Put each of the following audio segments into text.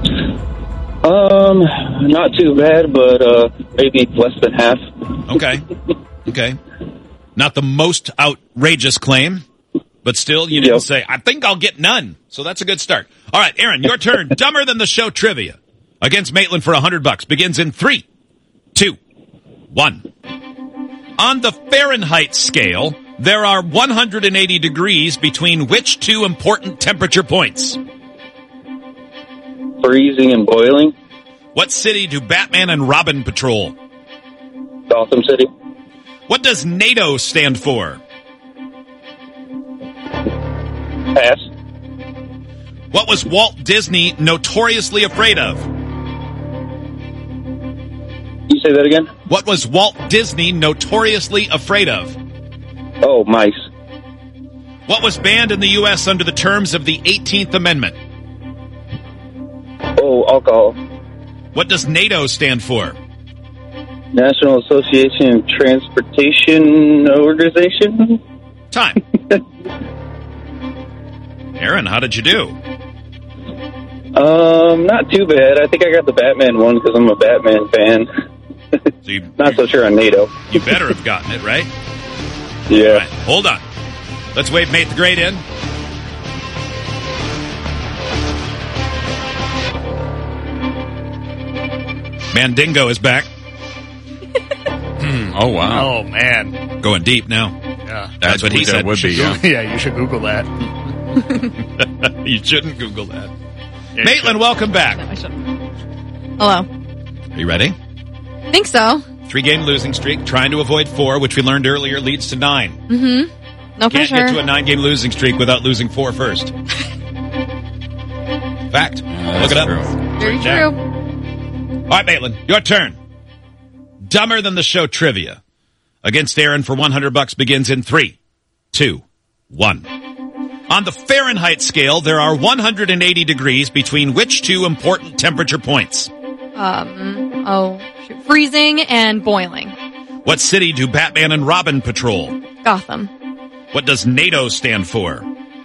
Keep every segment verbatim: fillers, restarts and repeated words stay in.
Um, not too bad, but uh, maybe less than half. Okay. Okay. Not the most outrageous claim, but still, you didn't Yep. say, I think I'll get none. So that's a good start. All right, Aaron, your turn. Dumber Than the Show trivia against Maitland for one hundred bucks begins in three, two, one. On the Fahrenheit scale, there are one hundred eighty degrees between which two important temperature points? Freezing and boiling. What city do Batman and Robin patrol? Gotham City. What does NATO stand for? Pass. What was Walt Disney notoriously afraid of? You say that again? What was Walt Disney notoriously afraid of? Oh, mice. What was banned in the U S under the terms of the eighteenth Amendment? Oh, alcohol. What does NATO stand for? National Association of Transportation Organization. Time. Aaron, how did you do? Um, not too bad. I think I got the Batman one because I'm a Batman fan. So you, Not so sure on NATO. you better have gotten it, right? Yeah. All right, hold on. Let's wave Nate the Great in. Mandingo is back. Oh, wow. Oh, man. Going deep now. Yeah. That's what he that said. would be, yeah. Yeah, you should Google that. You shouldn't Google that. Maitland, welcome back. I should. Hello. Are you ready? Think so. Three-game losing streak, trying to avoid four, which we learned earlier leads to nine. Mm-hmm. No Can't pressure. get to a nine-game losing streak without losing four first. Fact. Yeah, Look it up. true. Very Right now. true. All right, Maitland, your turn. Dumber Than the Show trivia against Aaron for one hundred bucks begins in three, two, one. On the Fahrenheit scale, there are one hundred eighty degrees between which two important temperature points? Um. Oh, shoot. Freezing and boiling. What city do Batman and Robin patrol? Gotham. What does NATO stand for?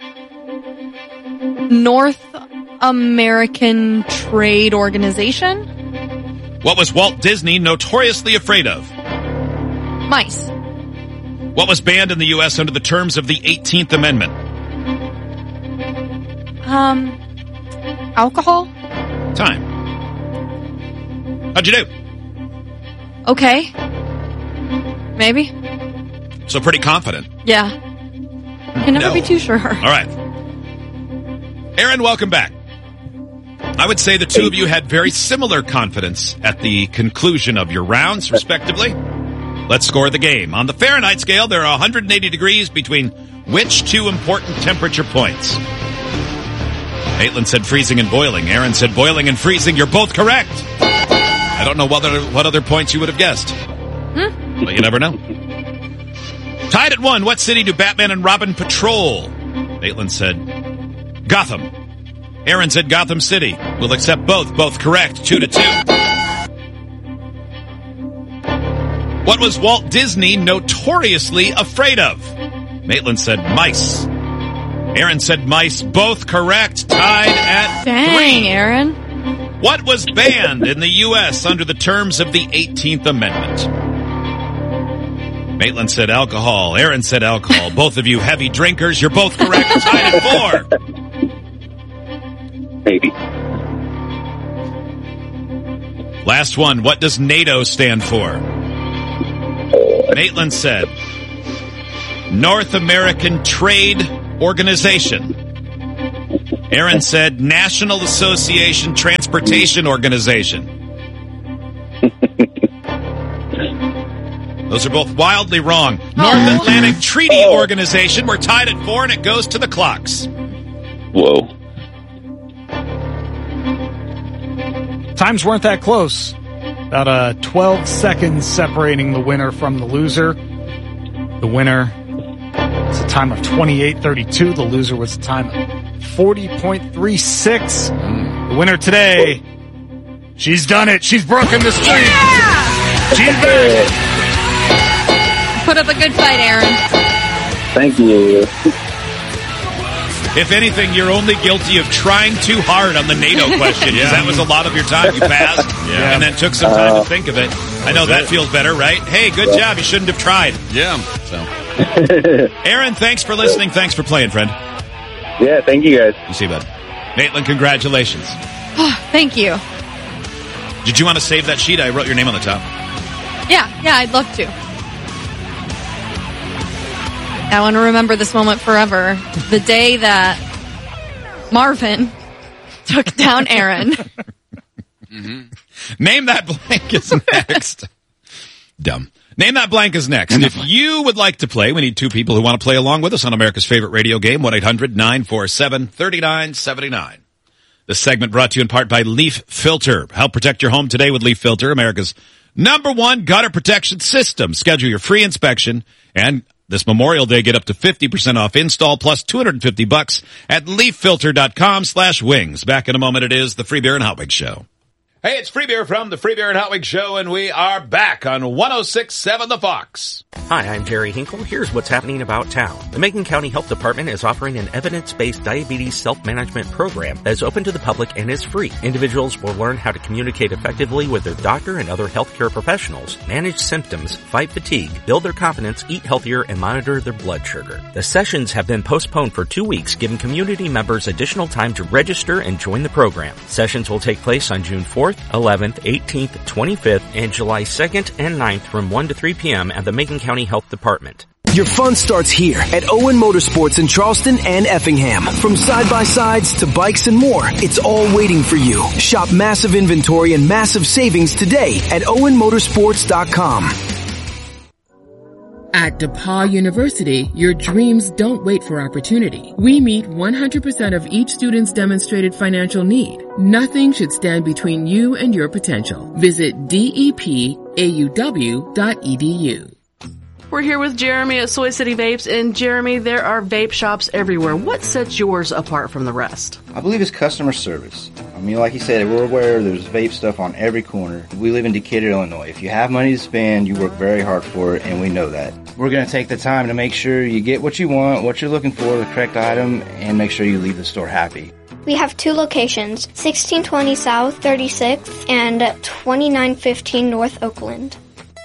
North American Trade Organization. What was Walt Disney notoriously afraid of? Mice. What was banned in the U S under the terms of the eighteenth Amendment? Um. Alcohol. Time. How'd you do? Okay. Maybe. So pretty confident. Yeah. Can never No. be too sure. All right. Aaron, welcome back. I would say the two of you had very similar confidence at the conclusion of your rounds, respectively. Let's score the game. On the Fahrenheit scale, there are one hundred eighty degrees between which two important temperature points? Maitland said freezing and boiling. Aaron said boiling and freezing. You're both correct. I don't know what other, what other points you would have guessed. Hmm? But you never know. Tied at one. What city do Batman and Robin patrol? Maitland said Gotham. Aaron said Gotham City. We'll accept both. Both correct. Two to two. What was Walt Disney notoriously afraid of? Maitland said mice. Aaron said mice. Both correct. Tied at Dang, three. Aaron. What was banned in the U S under the terms of the eighteenth Amendment? Maitland said alcohol. Aaron said alcohol. Both of you heavy drinkers. You're both correct. Tied at four. Maybe. Last one. What does NATO stand for? Maitland said North American Trade Organization. Aaron said National Association Transportation Organization. Those are both wildly wrong. North Atlantic Treaty Organization. We're tied at four, and it goes to the clocks. Whoa. Times weren't that close. About uh, twelve seconds separating the winner from the loser. The winner was a time of twenty-eight thirty-two. The loser was a time of forty point three six. The winner today, she's done it. She's broken the streak. Yeah! She's back. Put up a good fight, Aaron. Thank you. If anything, you're only guilty of trying too hard on the NATO question, because that was a lot of your time. You passed Yeah. and then took some time Uh, to think of it. I know that it. feels better, right? Hey, good job. You shouldn't have tried. Yeah. So, Aaron, thanks for listening. Thanks for playing, friend. Yeah, thank you guys. You see, bud. Maitland, congratulations. Thank you. Did you want to save that sheet? I wrote your name on the top. Yeah, yeah, I'd love to. I want to remember this moment forever. The day that Marvin took down Aaron. Mm-hmm. Name that blank is next. Dumb. Name that blank is next. If you would like to play, we need two people who want to play along with us on America's favorite radio game, one eight hundred nine four seven three nine seven nine. This segment brought to you in part by Leaf Filter. Help protect your home today with Leaf Filter, America's number one gutter protection system. Schedule your free inspection, and this Memorial Day, get up to fifty percent off install plus two hundred fifty bucks at leaffilter.com slash wings. Back in a moment, it is the Free Beer and Hot Wings Show. Hey, it's Free Beer from the Free Beer and Hot Wings Show, and we are back on one oh six point seven The Fox. Hi, I'm Jerry Hinkle. Here's what's happening about town. The Macon County Health Department is offering an evidence-based diabetes self-management program that is open to the public and is free. Individuals will learn how to communicate effectively with their doctor and other healthcare professionals, manage symptoms, fight fatigue, build their confidence, eat healthier, and monitor their blood sugar. The sessions have been postponed for two weeks, giving community members additional time to register and join the program. Sessions will take place on June fourth, eleventh, eighteenth, twenty-fifth, and July second and ninth from one to three p.m. at the Macon County Health Department. Your fun starts here at Owen Motorsports in Charleston and Effingham. From side-by-sides to bikes and more, it's all waiting for you. Shop massive inventory and massive savings today at owen motorsports dot com. At DePauw University, your dreams don't wait for opportunity. We meet one hundred percent of each student's demonstrated financial need. Nothing should stand between you and your potential. Visit D E P A U W dot E D U. We're here with Jeremy at Soy City Vapes, and Jeremy, there are vape shops everywhere. What sets yours apart from the rest? I believe it's customer service. I mean, like you said, we're aware there's vape stuff on every corner. We live in Decatur, Illinois. If you have money to spend, you work very hard for it, and we know that. We're going to take the time to make sure you get what you want, what you're looking for, the correct item, and make sure you leave the store happy. We have two locations, sixteen twenty South thirty-sixth and twenty-nine fifteen North Oakland.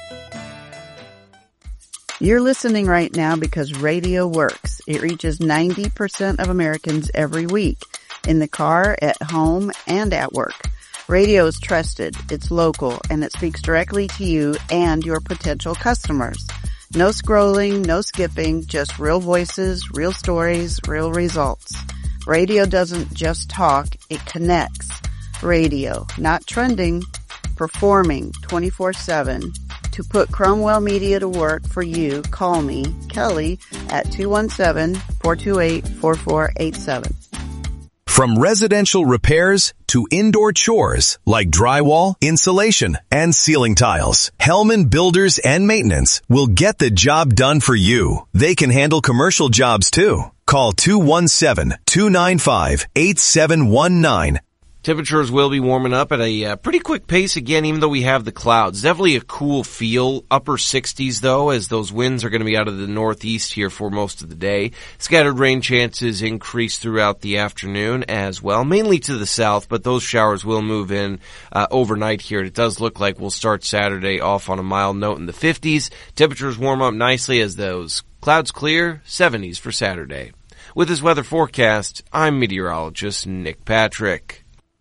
You're listening right now because radio works. It reaches ninety percent of Americans every week, in the car, at home, and at work. Radio is trusted, it's local, and it speaks directly to you and your potential customers. No scrolling, no skipping, just real voices, real stories, real results. Radio doesn't just talk, it connects. Radio, not trending, performing twenty-four seven. To put Cromwell Media to work for you, call me, Kelly, at two one seven, four two eight, four four eight seven. From residential repairs to indoor chores like drywall, insulation, and ceiling tiles, Hellman Builders and Maintenance will get the job done for you. They can handle commercial jobs too. Call two one seven, two nine five, eight seven one nine. Temperatures will be warming up at a uh, pretty quick pace again, even though we have the clouds. Definitely a cool feel. Upper sixties, though, as those winds are going to be out of the northeast here for most of the day. Scattered rain chances increase throughout the afternoon as well, mainly to the south, but those showers will move in uh, overnight here. It does look like we'll start Saturday off on a mild note in the fifties. Temperatures warm up nicely as those clouds clear, seventies for Saturday. With this weather forecast, I'm meteorologist Nick Patrick.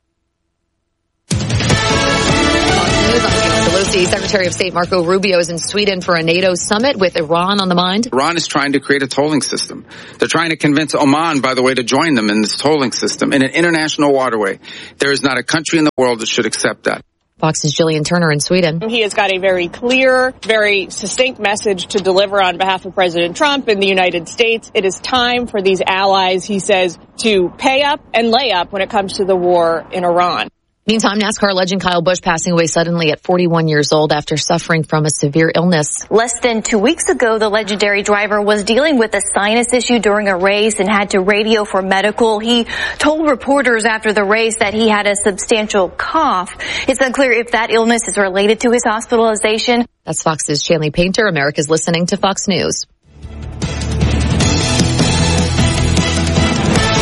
Pelosi, Secretary of State Marco Rubio is in Sweden for a NATO summit with Iran on the mind. Iran is trying to create a tolling system. They're trying to convince Oman, by the way, to join them in this tolling system in an international waterway. There is not a country in the world that should accept that. Fox's Jillian Turner in Sweden. He has got a very clear, very succinct message to deliver on behalf of President Trump and the United States. It is time for these allies, he says, to pay up and lay up when it comes to the war in Iran. Meantime, NASCAR legend Kyle Busch passing away suddenly at forty-one years old after suffering from a severe illness. Less than two weeks ago, the legendary driver was dealing with a sinus issue during a race and had to radio for medical. He told reporters after the race that he had a substantial cough. It's unclear if that illness is related to his hospitalization. That's Fox's Shanley Painter. America's listening to Fox News.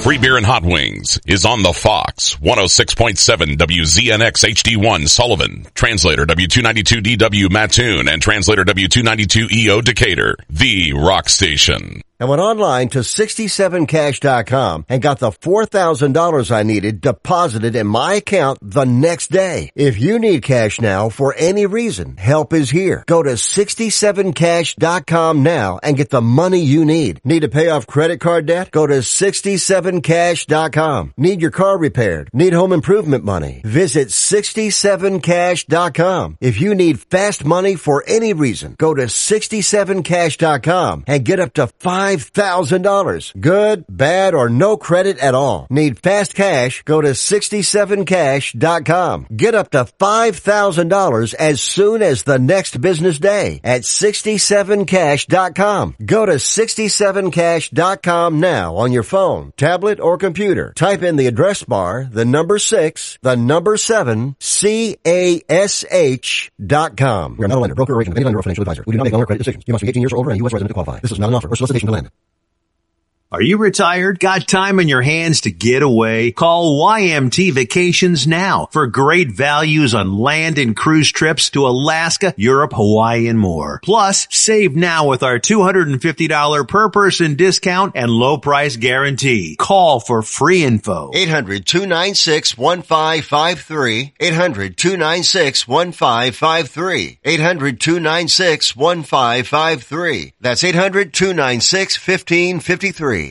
Free Beer and Hot Wings is on the Fox, one oh six point seven W Z N X H D one Sullivan, translator W two ninety-two D W Mattoon, and translator W two ninety-two E O Decatur, the rock station. I went online to sixty-seven cash dot com and got the four thousand dollars I needed deposited in my account the next day. If you need cash now for any reason, help is here. Go to sixty-seven cash dot com now and get the money you need. Need to pay off credit card debt? Go to sixty-seven cash dot com. Need your car repaired? Need home improvement money? Visit sixty-seven cash dot com. If you need fast money for any reason, go to sixty-seven cash dot com and get up to five thousand dollars. Good, bad, or no credit at all. Need fast cash? Go to sixty-seven cash dot com. Get up to five thousand dollars as soon as the next business day at sixty-seven cash dot com. Go to sixty-seven cash dot com now on your phone, tablet, or computer. Type in the address bar, the number six, the number seven, C A S H dot com. We are not a lender, broker, or agent of any lender or financial advisor. We do not make loan or credit decisions. You must be eighteen years or older and a U S resident to qualify. This is not an offer or solicitation to lend. Are you retired? Got time in your hands to get away? Call Y M T Vacations now for great values on land and cruise trips to Alaska, Europe, Hawaii, and more. Plus, save now with our two hundred fifty dollars per person discount and low price guarantee. Call for free info. eight hundred, two nine six, one five five three. eight hundred, two nine six, one five five three. eight hundred, two nine six, one five five three. That's eight hundred, two nine six, one five five three.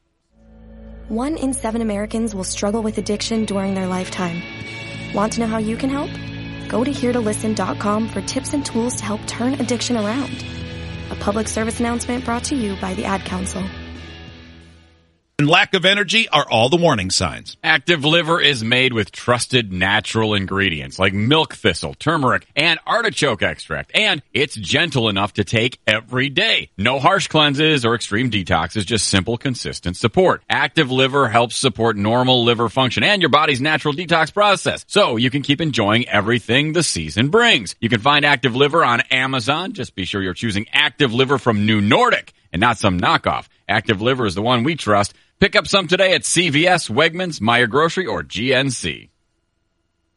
One in seven Americans will struggle with addiction during their lifetime. Want to know how you can help? Go to here to listen dot com for tips and tools to help turn addiction around. A public service announcement brought to you by the Ad Council. And lack of energy are all the warning signs. Active Liver is made with trusted natural ingredients like milk thistle, turmeric, and artichoke extract. And it's gentle enough to take every day. No harsh cleanses or extreme detoxes, just simple, consistent support. Active Liver helps support normal liver function and your body's natural detox process, so you can keep enjoying everything the season brings. You can find Active Liver on Amazon. Just be sure you're choosing Active Liver from New Nordic and not some knockoff. Active Liver is the one we trust. Pick up some today at C V S, Wegmans, Meijer Grocery, or G N C.